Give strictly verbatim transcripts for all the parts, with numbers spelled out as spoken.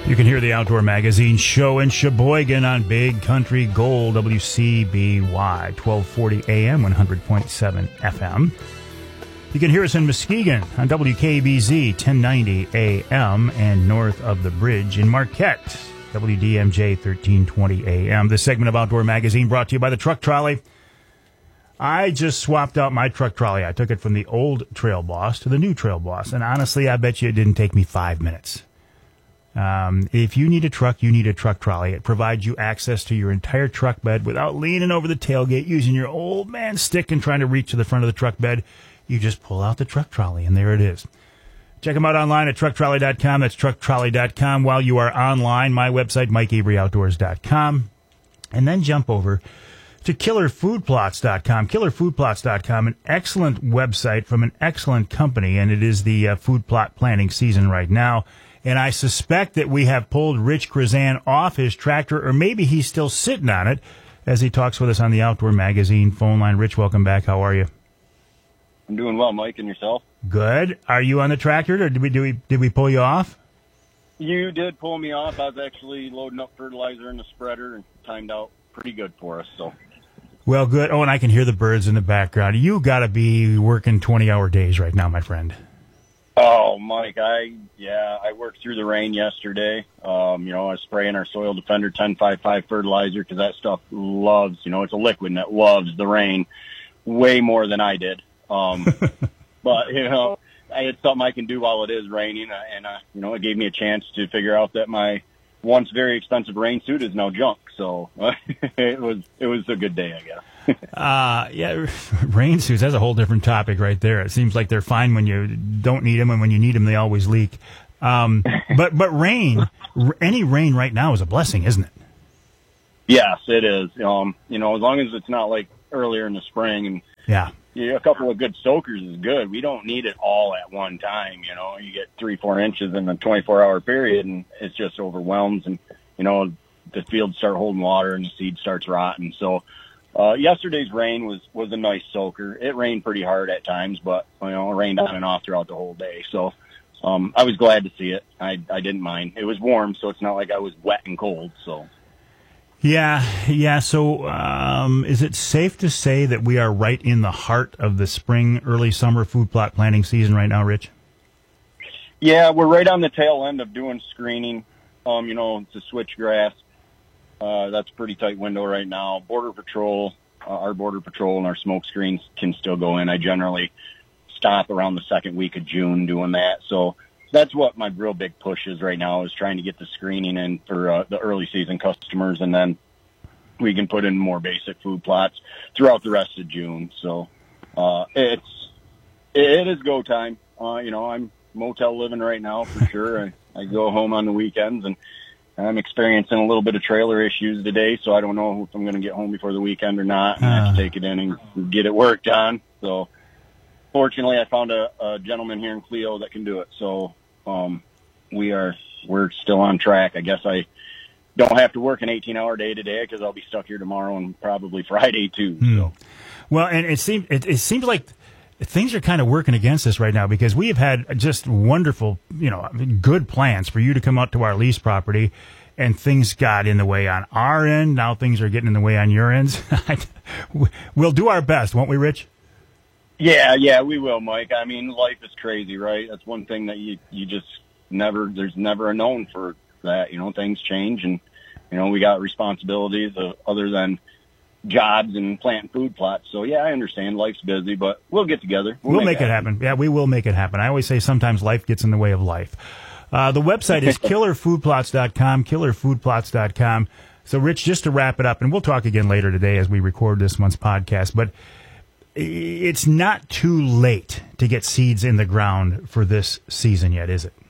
You can hear the Outdoor Magazine show in Sheboygan on Big Country Gold, W C B Y, twelve forty A M, one hundred point seven F M. You can hear us in Muskegon on W K B Z, ten ninety A M, and north of the bridge in Marquette, W D M J, thirteen twenty A M. This segment of Outdoor Magazine brought to you by the Truck Trolley. I just swapped out my truck trolley. I took it from the old Trail Boss to the new Trail Boss, and honestly, I bet you it didn't take me five minutes. Um, if you need a truck, you need a truck trolley. It provides you access to your entire truck bed without leaning over the tailgate, using your old man stick and trying to reach to the front of the truck bed. You just pull out the truck trolley, and there it is. Check them out online at truck trolley dot com. That's truck trolley dot com. While you are online, my website, mike avery outdoors dot com. And then jump over to killer food plots dot com. killer food plots dot com, an excellent website from an excellent company, and it is the uh, food plot planting season right now. And I suspect that we have pulled Rich Krazan off his tractor, or maybe he's still sitting on it as he talks with us on the Outdoor Magazine phone line. Rich, welcome back. How are you? I'm doing well, Mike, and yourself? Good. Are you on the tractor, or did we, did we, did we pull you off? You did pull me off. I was actually loading up fertilizer in the spreader and timed out pretty good for us. So. Well, good. Oh, and I can hear the birds in the background. You got to be working twenty-hour days right now, my friend. Oh, Mike, I, yeah, I worked through the rain yesterday. Um, you know, I was spraying our Soil Defender ten fifty-five fertilizer because that stuff loves, you know, it's a liquid and it loves the rain way more than I did. Um, but, you know, it's something I can do while it is raining. And, uh, you know, it gave me a chance to figure out that my once very expensive rain suit is now junk. So uh, it was, it was a good day, I guess. uh, yeah, rain suits, that's a whole different topic right there. It seems like they're fine when you don't need them, and when you need them, they always leak. Um, but, but rain, any rain right now is a blessing, isn't it? Yes, it is. Um, you know, as long as it's not like earlier in the spring, and yeah, yeah, a couple of good soakers is good. We don't need it all at one time. You know, you get three, four inches in a twenty-four hour period, and it's just overwhelms, and, you know, the fields start holding water and the seed starts rotting. So, Uh, yesterday's rain was, was a nice soaker. It rained pretty hard at times, but, you know, it rained on and off throughout the whole day. So, um, I was glad to see it. I, I didn't mind. It was warm, so it's not like I was wet and cold. So, yeah, yeah. So, um, is it safe to say that we are right in the heart of the spring, early summer food plot planting season right now, Rich? Yeah, we're right on the tail end of doing screening. Um, you know, it's a switchgrass. Uh, that's a pretty tight window right now. Border Patrol, uh, our Border Patrol and our smoke screens can still go in. I generally stop around the second week of June doing that. So that's what my real big push is right now, is trying to get the screening in for uh, the early season customers, and then we can put in more basic food plots throughout the rest of June. So uh, it's it is go time. Uh, you know, I'm motel living right now for sure. I, I go home on the weekends, and I'm experiencing a little bit of trailer issues today, so I don't know if I'm going to get home before the weekend or not. And uh. I have to take it in and get it worked on. So, fortunately, I found a, a gentleman here in Cleo that can do it. So, um, we are we're still on track. I guess I don't have to work an eighteen hour day today because I'll be stuck here tomorrow and probably Friday too. Hmm. So, well, and it seems it, it seems like things are kind of working against us right now, because we have had just wonderful, you know, good plans for you to come out to our lease property, and things got in the way on our end. Now things are getting in the way on your ends. We'll do our best, won't we, Rich? Yeah, yeah, we will, Mike. I mean, life is crazy, right? That's one thing that you, you just never, there's never a known for that. You know, things change, and, you know, we got responsibilities uh, other than jobs and planting food plots. So yeah, I understand life's busy, but we'll get together. We'll, we'll make, make it happen. happen. Yeah, we will make it happen. I always say sometimes life gets in the way of life. Uh, the website is killer food plots dot com, killer food plots dot com. So Rich, just to wrap it up, and we'll talk again later today as we record this month's podcast, but it's not too late to get seeds in the ground for this season yet, is it?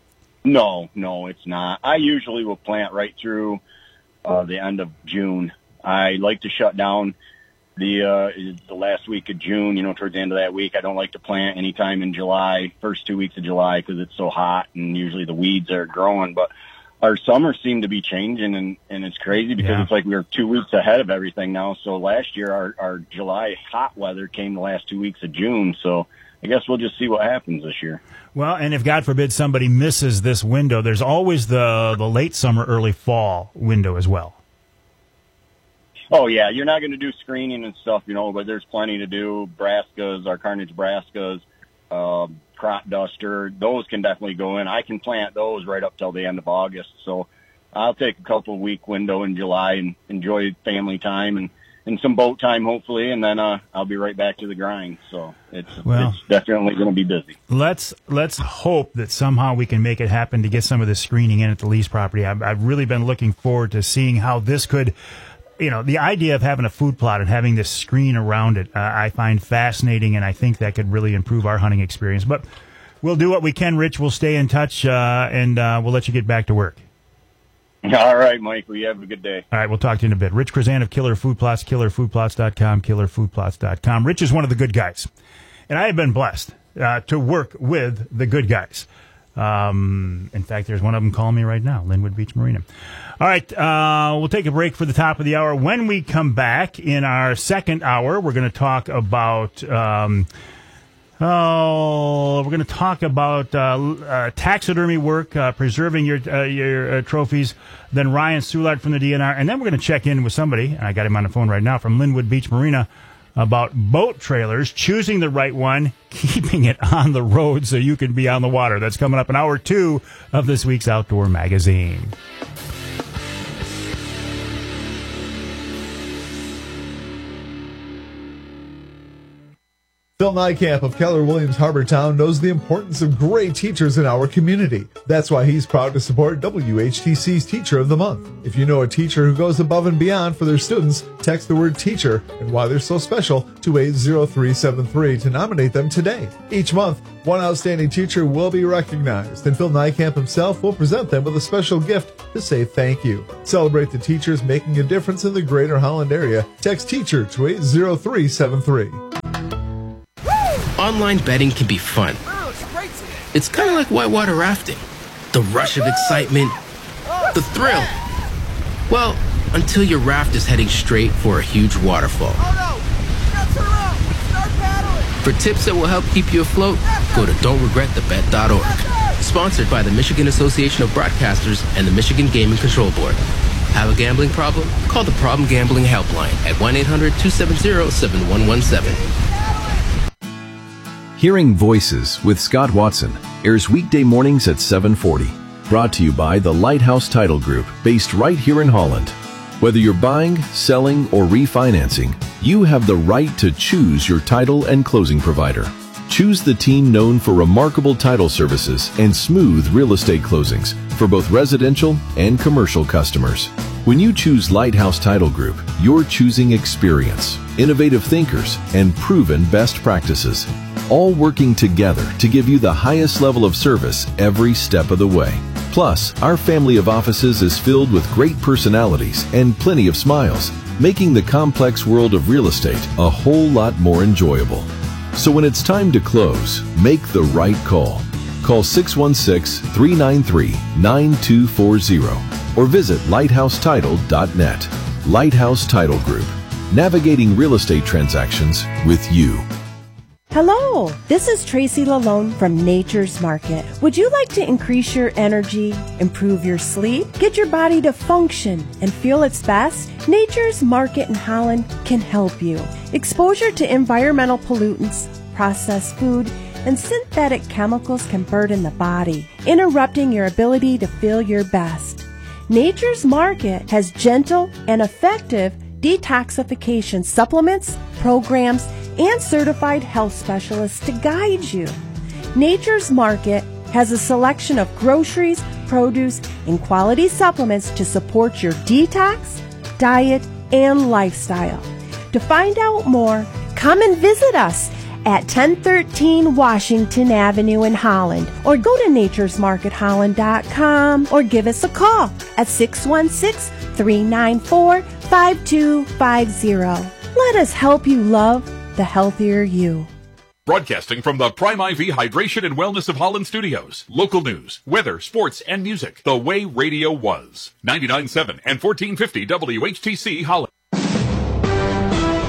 No, no, it's not. I usually will plant right through uh, the end of June. I like to shut down the uh, the last week of June, you know, towards the end of that week. I don't like to plant anytime in July, first two weeks of July, because it's so hot and usually the weeds are growing. But our summers seem to be changing, and, and it's crazy because yeah. it's like we're two weeks ahead of everything now. So last year, our, our July hot weather came the last two weeks of June. So I guess we'll just see what happens this year. Well, and if God forbid somebody misses this window, there's always the the late summer, early fall window as well. Oh yeah, you're not going to do screening and stuff, you know, but there's plenty to do. Brassicas, our Carnage brassicas, uh, crop duster, those can definitely go in. I can plant those right up till the end of August, so I'll take a couple week window in July and enjoy family time and, and some boat time, hopefully, and then uh, I'll be right back to the grind. So it's well, it's definitely going to be busy. Let's let's hope that somehow we can make it happen to get some of this screening in at the lease property. I've, I've really been looking forward to seeing how this could, you know, the idea of having a food plot and having this screen around it, uh, I find fascinating, and I think that could really improve our hunting experience. But we'll do what we can, Rich. We'll stay in touch, uh, and uh, we'll let you get back to work. All right, Mike. Well, you have a good day. All right, we'll talk to you in a bit. Rich Krzan of Killer Food Plots, killer food plots dot com, killer food plots dot com. Rich is one of the good guys, and I have been blessed uh, to work with the good guys. Um, in fact, there's one of them calling me right now, Linwood Beach Marina. All right, uh, we'll take a break for the top of the hour. When we come back in our second hour, we're going to talk about... Um, Oh, we're going to talk about uh, uh, taxidermy work, uh, preserving your uh, your uh, trophies. Then Ryan Soulard from the D N R, and then we're going to check in with somebody, and I got him on the phone right now from Linwood Beach Marina, about boat trailers, choosing the right one, keeping it on the road so you can be on the water. That's coming up in hour two of this week's Outdoor Magazine. Phil Nykamp of Keller Williams Harbortown knows the importance of great teachers in our community. That's why he's proud to support W H T C's Teacher of the Month. If you know a teacher who goes above and beyond for their students, text the word teacher and why they're so special to eight zero three seven three to nominate them today. Each month, one outstanding teacher will be recognized, and Phil Nykamp himself will present them with a special gift to say thank you. Celebrate the teachers making a difference in the greater Holland area. Text teacher to eight zero three seven three. Online betting can be fun. It's kind of like whitewater rafting. The rush of excitement, the thrill. Well, until your raft is heading straight for a huge waterfall. For tips that will help keep you afloat, go to don't regret the bet dot org. Sponsored by the Michigan Association of Broadcasters and the Michigan Gaming Control Board. Have a gambling problem? Call the Problem Gambling Helpline at one eight hundred two seven zero seven one one seven. Hearing Voices with Scott Watson airs weekday mornings at seven forty. Brought to you by the Lighthouse Title Group, based right here in Holland. Whether you're buying, selling, or refinancing, you have the right to choose your title and closing provider. Choose the team known for remarkable title services and smooth real estate closings for both residential and commercial customers. When you choose Lighthouse Title Group, you're choosing experience, innovative thinkers, and proven best practices, all working together to give you the highest level of service every step of the way. Plus, our family of offices is filled with great personalities and plenty of smiles, making the complex world of real estate a whole lot more enjoyable. So when it's time to close, make the right call. Call six one six, three nine three, nine two four zero or visit lighthouse title dot net. Lighthouse Title Group, navigating real estate transactions with you. Hello, this is Tracy Lalone from Nature's Market. Would you like to increase your energy, improve your sleep, get your body to function and feel its best? Nature's Market in Holland can help you. Exposure to environmental pollutants, processed food, and synthetic chemicals can burden the body, interrupting your ability to feel your best. Nature's Market has gentle and effective detoxification supplements, programs, and certified health specialists to guide you. Nature's Market has a selection of groceries, produce, and quality supplements to support your detox, diet, and lifestyle. To find out more, come and visit us at ten thirteen Washington Avenue in Holland, or go to natures market holland dot com, or give us a call at six one six, three nine four, five two five zero. Let us help you love the healthier you. Broadcasting from the Prime I V Hydration and Wellness of Holland Studios. Local news, weather, sports, and music. The way radio was. ninety-nine point seven and fourteen fifty W H T C Holland.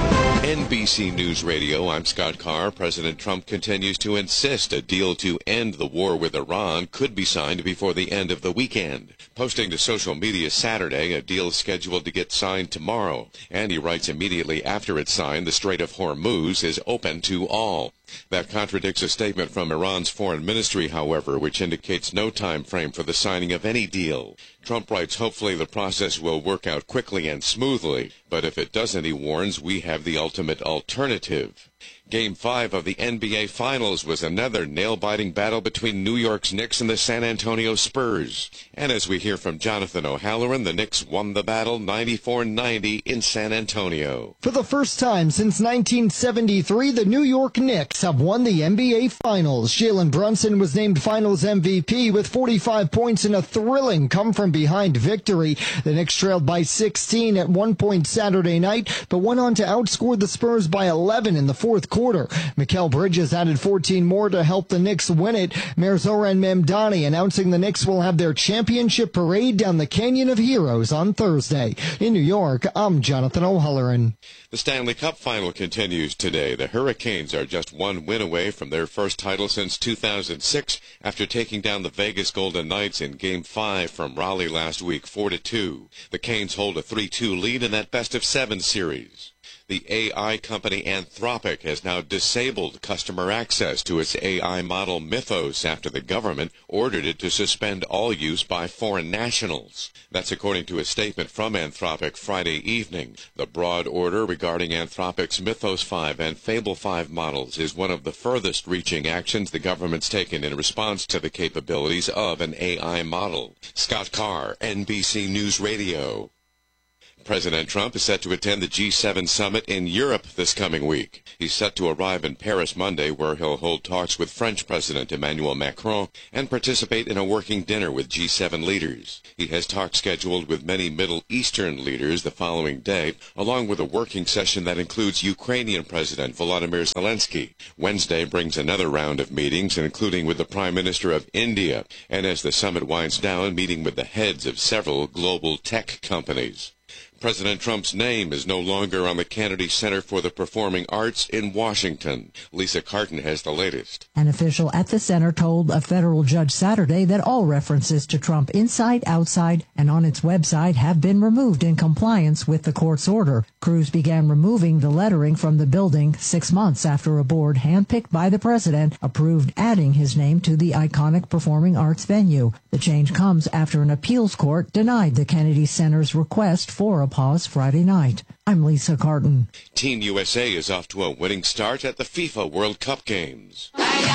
N B C News Radio, I'm Scott Carr. President Trump continues to insist a deal to end the war with Iran could be signed before the end of the weekend. Posting to social media Saturday, a deal is scheduled to get signed tomorrow. And he writes immediately after it's signed, the Strait of Hormuz is open to all. That contradicts a statement from Iran's foreign ministry, however, which indicates no time frame for the signing of any deal. Trump writes, hopefully the process will work out quickly and smoothly, but if it doesn't, he warns, we have the ultimate alternative. Game five of the N B A Finals was another nail-biting battle between New York's Knicks and the San Antonio Spurs. And as we hear from Jonathan O'Halloran, the Knicks won the battle ninety-four ninety in San Antonio. For the first time since nineteen seventy-three, the New York Knicks have won the N B A Finals. Jalen Brunson was named Finals M V P with forty-five points in a thrilling come-from-behind victory. The Knicks trailed by sixteen at one point Saturday night, but went on to outscore the Spurs by eleven in the fourth quarter. Mikal Bridges added fourteen more to help the Knicks win it. Mayor Zoran Memdani announcing the Knicks will have their championship parade down the Canyon of Heroes on Thursday. In New York, I'm Jonathan O'Halloran. The Stanley Cup final continues today. The Hurricanes are just one win away from their first title since two thousand six after taking down the Vegas Golden Knights in Game five from Raleigh last week, four to two. The Canes hold a three two lead in that best-of-seven series. The A I company Anthropic has now disabled customer access to its A I model Mythos after the government ordered it to suspend all use by foreign nationals. That's according to a statement from Anthropic Friday evening. The broad order regarding Anthropic's Mythos five and Fable five models is one of the furthest reaching actions the government's taken in response to the capabilities of an A I model. Scott Carr, N B C News Radio. President Trump is set to attend the G seven summit in Europe this coming week. He's set to arrive in Paris Monday, where he'll hold talks with French President Emmanuel Macron and participate in a working dinner with G seven leaders. He has talks scheduled with many Middle Eastern leaders the following day, along with a working session that includes Ukrainian President Volodymyr Zelensky. Wednesday brings another round of meetings, including with the Prime Minister of India, and as the summit winds down, meeting with the heads of several global tech companies. President Trump's name is no longer on the Kennedy Center for the Performing Arts in Washington. Lisa Carton has the latest. An official at the center told a federal judge Saturday that all references to Trump inside, outside, and on its website have been removed in compliance with the court's order. Crews began removing the lettering from the building six months after a board handpicked by the president approved adding his name to the iconic performing arts venue. The change comes after an appeals court denied the Kennedy Center's request for a pause Friday night. I'm Lisa Carton. Team U S A is off to a winning start at the FIFA World Cup games.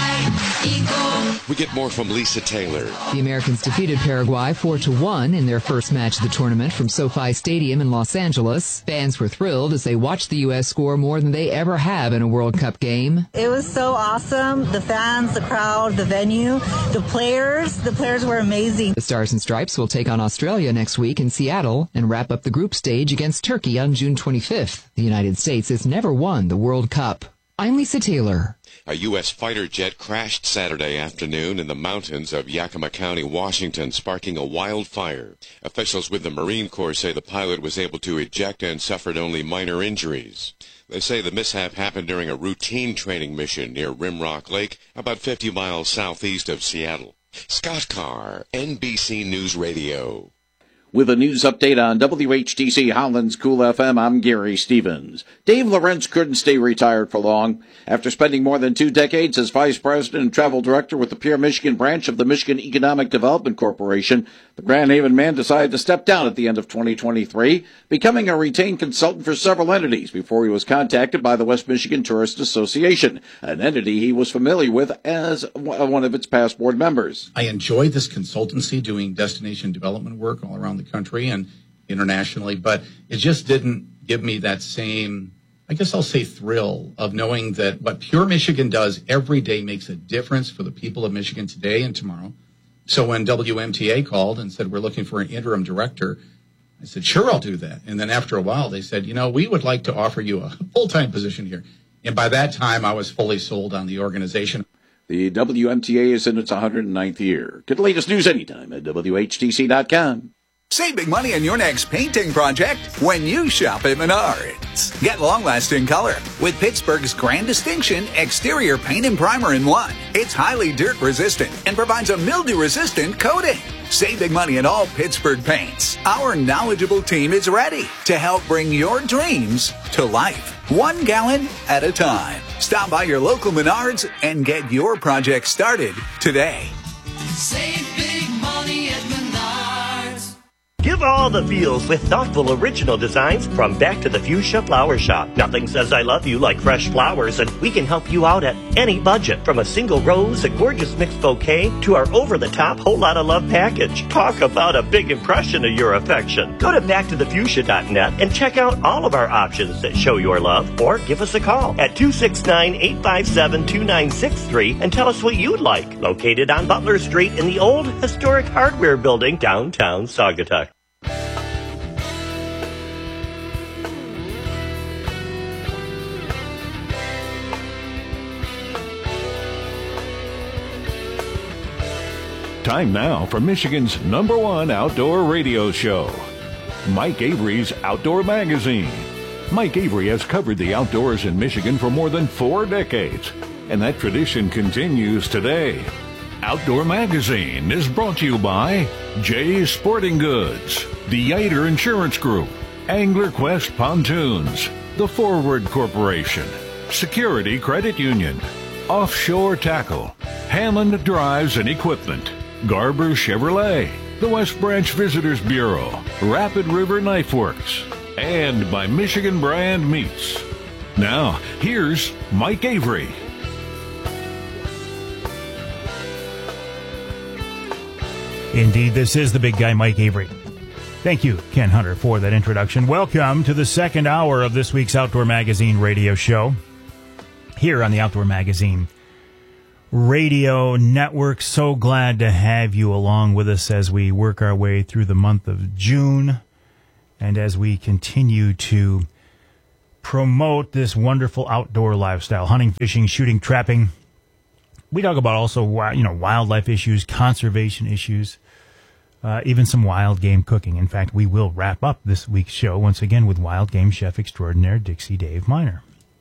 We get more from Lisa Taylor. The Americans defeated Paraguay four to one in their first match of the tournament from SoFi Stadium in Los Angeles. Fans were thrilled as they watched the U S score more than they ever have in a World Cup game. It was so awesome. The fans, the crowd, the venue, the players. The players were amazing. The Stars and Stripes will take on Australia next week in Seattle and wrap up the group stage against Turkey on June twenty-fifth. The United States has never won the World Cup. I'm Lisa Taylor. A U S fighter jet crashed Saturday afternoon in the mountains of Yakima County, Washington, sparking a wildfire. Officials with the Marine Corps say the pilot was able to eject and suffered only minor injuries. They say the mishap happened during a routine training mission near Rimrock Lake, about fifty miles southeast of Seattle. Scott Carr, N B C News Radio. With a news update on W H T C Holland's Cool F M, I'm Gary Stevens. Dave Lorenz couldn't stay retired for long. After spending more than two decades as vice president and travel director with the Pure Michigan branch of the Michigan Economic Development Corporation, the Grand Haven man decided to step down at the end of twenty twenty-three, becoming a retained consultant for several entities before he was contacted by the West Michigan Tourist Association, an entity he was familiar with as one of its past board members. I enjoy this consultancy, doing destination development work all around the country and internationally, but it just didn't give me that same, I guess I'll say, thrill of knowing that what Pure Michigan does every day makes a difference for the people of Michigan today and tomorrow. So when W M T A called and said, we're looking for an interim director, I said, sure, I'll do that. And then after a while, they said, you know, we would like to offer you a full-time position here. And by that time, I was fully sold on the organization. The W M T A is in its one hundred ninth year. Get the latest news anytime at W H T C dot com. Save big money on your next painting project when you shop at Menards. Get long-lasting color with Pittsburgh's Grand Distinction exterior paint and primer in one. It's highly dirt-resistant and provides a mildew-resistant coating. Save big money in all Pittsburgh paints. Our knowledgeable team is ready to help bring your dreams to life, one gallon at a time. Stop by your local Menards and get your project started today. Save big money at Menards. Give all the feels with thoughtful original designs from Back to the Fuchsia Flower Shop. Nothing says I love you like fresh flowers, and we can help you out at any budget. From a single rose, a gorgeous mixed bouquet, to our over-the-top whole lot of love package. Talk about a big impression of your affection. Go to back to the fuchsia dot net and check out all of our options that show your love, or give us a call at two six nine, eight five seven, two nine six three and tell us what you'd like. Located on Butler Street in the old historic hardware building downtown Saugatuck. Time now for Michigan's number one outdoor radio show, Mike Avery's Outdoor Magazine. Mike Avery has covered the outdoors in Michigan for more than four decades, and that tradition continues today. Outdoor Magazine is brought to you by Jay's Sporting Goods, the Yater Insurance Group, Angler Quest Pontoons, the Forward Corporation, Security Credit Union, Offshore Tackle, Hammond Drives and Equipment, Garber Chevrolet, the West Branch Visitors Bureau, Rapid River Knife Works, and by Michigan Brand Meats. Now, here's Mike Avery. Indeed, this is the big guy, Mike Avery. Thank you, Ken Hunter, for that introduction. Welcome to the second hour of this week's Outdoor Magazine radio show here on the Outdoor Magazine Radio Network. So glad to have you along with us as we work our way through the month of June and as we continue to promote this wonderful outdoor lifestyle, hunting, fishing, shooting, trapping. We talk about also, you know, wildlife issues, conservation issues, uh, even some wild game cooking. In fact, we will wrap up this week's show once again with wild game chef extraordinaire Dixie Dave Miner.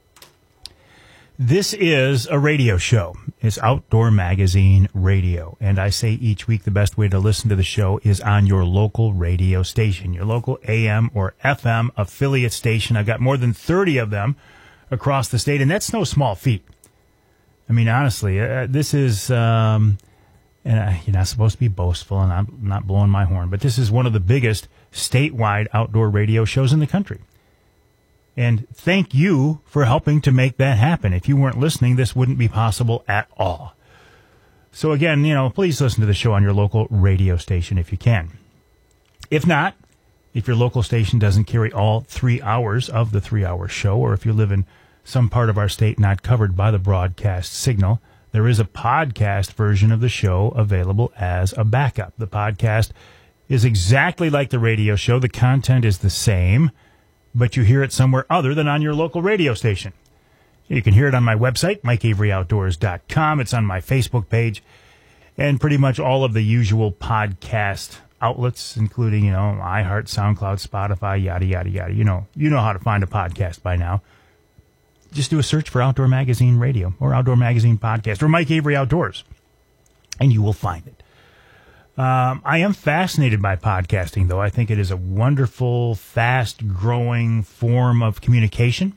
This is a radio show. It's Outdoor Magazine Radio. And I say each week the best way to listen to the show is on your local radio station, your local A M or F M affiliate station. I've got more than thirty of them across the state, and that's no small feat. I mean, honestly, uh, this is, um, and uh, you're not supposed to be boastful, and I'm not blowing my horn, but this is one of the biggest statewide outdoor radio shows in the country. And thank you for helping to make that happen. If you weren't listening, this wouldn't be possible at all. So again, you know, please listen to the show on your local radio station if you can. If not, if your local station doesn't carry all three hours of the three-hour show, or if you live in some part of our state not covered by the broadcast signal, there is a podcast version of the show available as a backup. The podcast is exactly like the radio show. The content is the same, but you hear it somewhere other than on your local radio station. You can hear it on my website, mike avery outdoors dot com. It's on my Facebook page and pretty much all of the usual podcast outlets, including, you know, iHeart, SoundCloud, Spotify, yada, yada, yada. You know, you know how to find a podcast by now. Just do a search for Outdoor Magazine Radio or Outdoor Magazine Podcast or Mike Avery Outdoors, and you will find it. Um, I am fascinated by podcasting, though. I think it is a wonderful, fast-growing form of communication.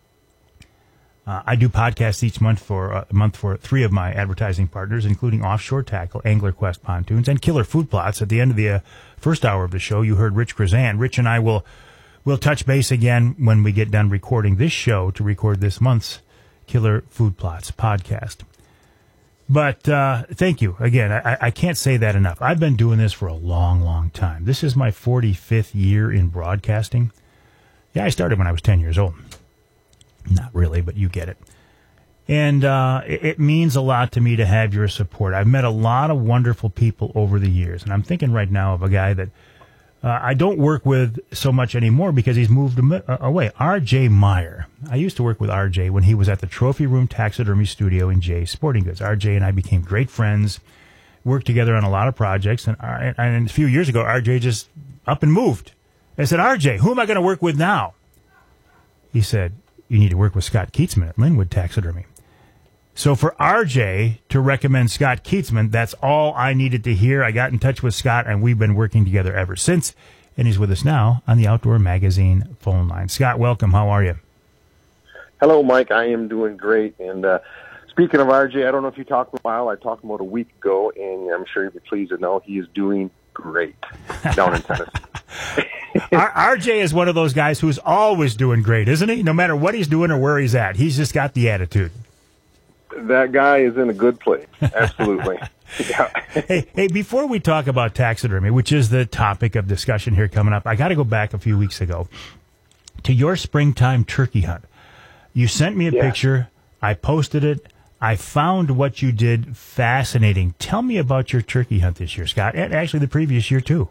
Uh, I do podcasts each month for uh, a month for three of my advertising partners, including Offshore Tackle, Angler Quest Pontoons, and Killer Food Plots. At the end of the uh, first hour of the show, you heard Rich Grazan. Rich and I will will touch base again when we get done recording this show to record this month's Killer Food Plots podcast. But uh, thank you. Again, I, I can't say that enough. I've been doing this for a long, long time. This is my forty-fifth year in broadcasting. Yeah, I started when I was ten years old. Not really, but you get it. And uh, it, it means a lot to me to have your support. I've met a lot of wonderful people over the years, and I'm thinking right now of a guy that uh, I don't work with so much anymore because he's moved away. R J Meyer. I used to work with R J when he was at the Trophy Room Taxidermy Studio in Jay's Sporting Goods. R J and I became great friends, worked together on a lot of projects, and, and a few years ago, R J just up and moved. I said, R J, who am I going to work with now? He said, you need to work with Scott Keatsman at Linwood Taxidermy. So for R J to recommend Scott Keatsman, that's all I needed to hear. I got in touch with Scott, and we've been working together ever since. And he's with us now on the Outdoor Magazine phone line. Scott, welcome. How are you? Hello, Mike. I am doing great. And uh, speaking of R J, I don't know if you talked a while. I talked about a week ago, and I'm sure you'll be pleased to know he is doing great down in Tennessee. R- RJ is one of those guys who's always doing great, isn't he? No matter what he's doing or where he's at, he's just got the attitude. That guy is in a good place. Absolutely. Yeah. Hey, hey! Before we talk about taxidermy, which is the topic of discussion here coming up, I got to go back a few weeks ago to your springtime turkey hunt. You sent me a Yeah. picture. I posted it. I found what you did fascinating. Tell me about your turkey hunt this year, Scott, and actually the previous year too.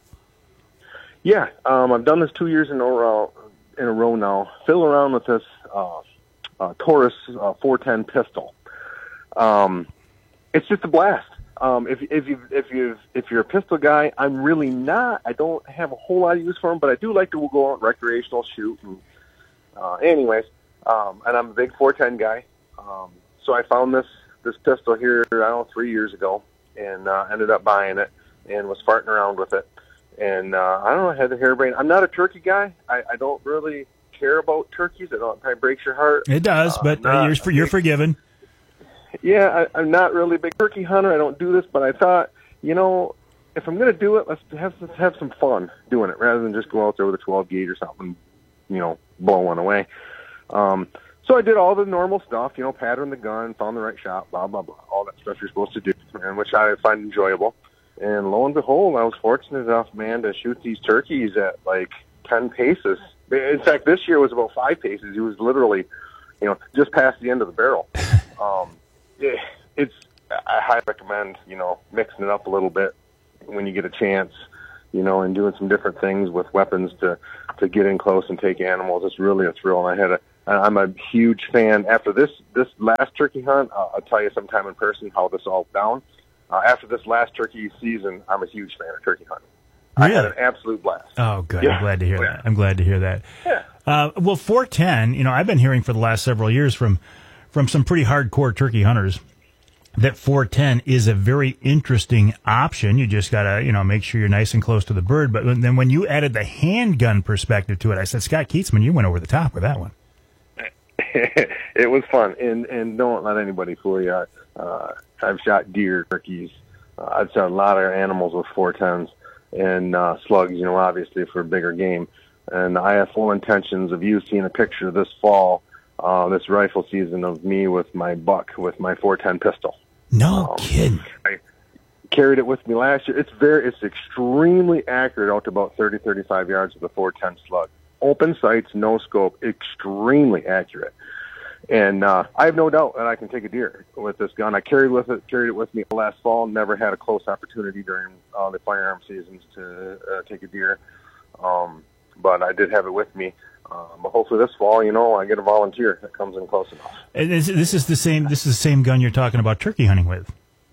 Yeah, um, I've done this two years in a row, in a row now. Fiddle around with this uh, uh, Taurus uh, four ten pistol. Um, it's just a blast. Um, if if you if you if you're a pistol guy, I'm really not. I don't have a whole lot of use for them, but I do like to go out recreational shoot. And uh, anyways, um, and I'm a big four ten guy. Um, so I found this this pistol here, I don't know, three years ago, and uh, ended up buying it and was farting around with it. And uh, I don't know, I had the harebrained. I'm not a turkey guy. I, I don't really care about turkeys. I don't. It probably breaks your heart. It does, Uh, but not- uh, you're for, you're forgiven. Yeah, I, I'm not really a big turkey hunter. I don't do this, but I thought, you know, if I'm going to do it, let's have let's have some fun doing it rather than just go out there with a twelve gauge or something, you know, blow one away. Um, so I did all the normal stuff, you know, pattern the gun, found the right shot, blah blah blah, all that stuff you're supposed to do, and which I find enjoyable. And lo and behold, I was fortunate enough, man, to shoot these turkeys at like ten paces. In fact, this year was about five paces. He was literally, you know, just past the end of the barrel. Um, it, it's I highly recommend, you know, mixing it up a little bit when you get a chance, you know, and doing some different things with weapons to to get in close and take animals. It's really a thrill. And I had a I'm a huge fan. After this this last turkey hunt, uh, I'll tell you sometime in person how this all down. Uh, after this last turkey season, I'm a huge fan of turkey hunting. I had an absolute blast. Oh, good. Yeah. I'm glad to hear that. I'm glad to hear that. Yeah. Uh, well, four ten, you know, I've been hearing for the last several years from from some pretty hardcore turkey hunters that four ten is a very interesting option. You just got to, you know, make sure you're nice and close to the bird. But then when you added the handgun perspective to it, I said, Scott Keatsman, you went over the top with that one. It was fun, and and don't let anybody fool you. Uh, I've shot deer, turkeys. Uh, I've shot a lot of animals with four tens and uh, slugs. You know, obviously for bigger game. And I have full intentions of you seeing a picture this fall, uh, this rifle season, of me with my buck with my four ten pistol. No um, kidding. I carried it with me last year. It's very, it's extremely accurate out to about thirty, thirty-five yards with a four ten slug. Open sights, no scope, extremely accurate. And uh, I have no doubt that I can take a deer with this gun. I carried with it, carried it with me last fall. Never had a close opportunity during uh, the firearm seasons to uh, take a deer, um, but I did have it with me. Um, but hopefully this fall, you know, I get a volunteer that comes in close enough. And This, this is the same. This is the same gun you're talking about turkey hunting with.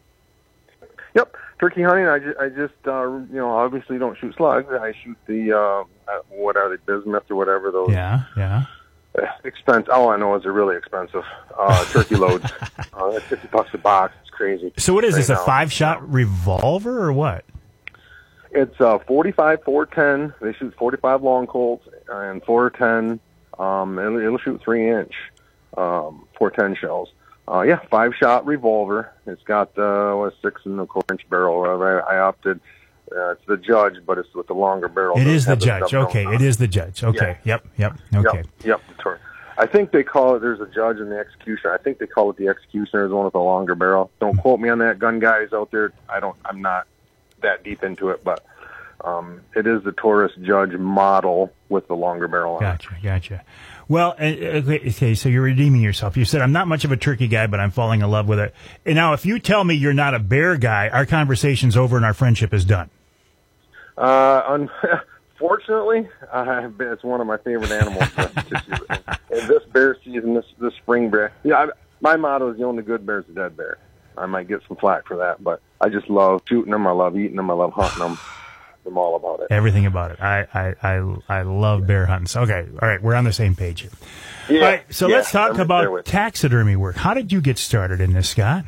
Yep, turkey hunting. I just, I just uh, you know, obviously don't shoot slugs. I shoot the uh, uh, what are they, bismuth or whatever those. Yeah, yeah. Uh, expense. All I know is they're really expensive. Uh, turkey loads, uh, that's fifty bucks a box. It's crazy. So what is right this? A now. five-shot revolver or what? It's uh, forty-five, four ten. They shoot forty-five long colts and four ten. Um, it'll, it'll shoot three inch um, four ten shells. Uh, yeah, five shot revolver. It's got uh, what, six and a quarter inch barrel. Uh, I, I opted. Uh, it's the Judge, but it's with the longer barrel. It Doesn't is the have Judge. stub Okay, nose. it is the Judge. Okay, Yeah. yep, yep. Okay. Yep, yep. The tor- I think they call it. There's a Judge and the Executioner. I think they call it the Executioner, the one with the longer barrel. Don't quote me on that, gun guys out there. I don't. I'm not that deep into it, but um, it is the Taurus Judge model with the longer barrel on it. Gotcha, gotcha. Well, uh, okay, okay, so you're redeeming yourself. You said, I'm not much of a turkey guy, but I'm falling in love with it. And now, if you tell me you're not a bear guy, our conversation's over and our friendship is done. Uh, unfortunately, uh, it's one of my favorite animals to, to shoot. And, and this bear season, this this spring bear, yeah, I, my motto is the only good bear is a dead bear. I might get some flack for that, but I just love shooting them. I love eating them. I love hunting them. am all about it. Everything about it. I I I, I love bear hunting. So, okay, all right, we're on the same page here. Yeah, all right, so yeah, let's talk I'm about there with- taxidermy work. How did you get started in this, Scott?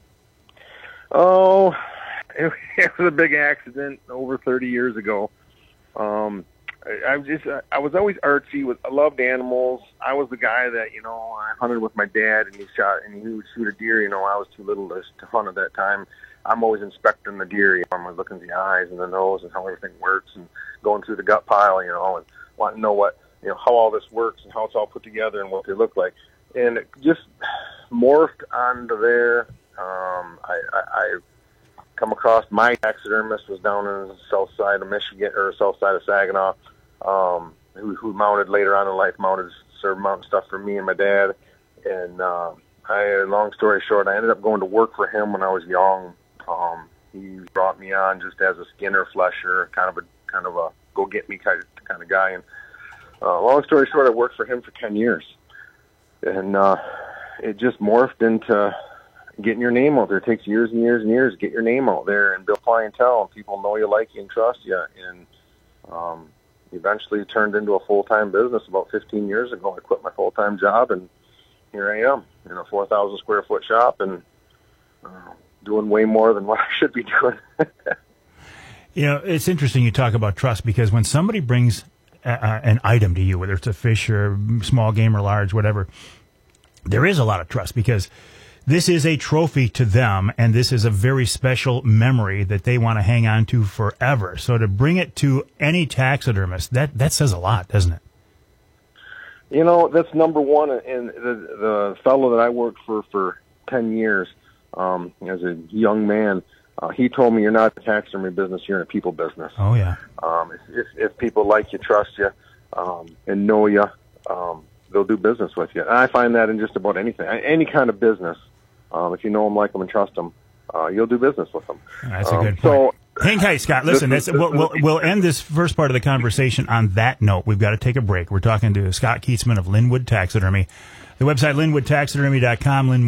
Oh, it, it was a big accident over thirty years ago. Um, I, I just, I was always artsy. With I loved animals. I was the guy that, you know, I hunted with my dad, and he shot, and he would shoot a deer. You know, I was too little to, to hunt at that time. I'm always inspecting the deer. You know, I'm looking at the eyes and the nose and how everything works, and going through the gut pile. You know, and wanting to know what, you know, how all this works and how it's all put together and what they look like. And it just morphed onto there. Um, I, I, I come across my taxidermist was down in the south side of Michigan, or south side of Saginaw, um, who, who mounted later on in life, mounted, served mountain stuff for me and my dad. And uh, I, long story short, I ended up going to work for him when I was young. Um, he brought me on just as a skinner, flesher, kind of a kind of a go get me kind of kind of guy. And uh, long story short, I worked for him for ten years, and uh, it just morphed into getting your name out there. It takes years and years and years to get your name out there and build clientele, and people know you, like you, and trust you. And um, eventually it turned into a full-time business about fifteen years ago. I quit my full-time job, and here I am in a four thousand square foot shop, and uh, doing way more than what I should be doing. You know, it's interesting you talk about trust, because when somebody brings a, a, an item to you, whether it's a fish or small game or large, whatever, there is a lot of trust, because this is a trophy to them, and this is a very special memory that they want to hang on to forever. So to bring it to any taxidermist, that, that says a lot, doesn't it? You know, that's number one. And the, the fellow that I worked for for ten years, um, as a young man, uh, he told me, you're not in the taxidermy business, you're in a people business. Oh, yeah. Um, if, if, if people like you, trust you, um, and know you, um, they'll do business with you. And I find that in just about anything, any kind of business. Um, if you know them, like them, and trust them, uh, you'll do business with them. That's a um, good point. So, Hang tight, Scott. Listen, this, that's, we'll, we'll, we'll end this first part of the conversation on that note. We've got to take a break. We're talking to Scott Kietzman of Linwood Taxidermy. The website, linwood taxidermy dot com. Linwood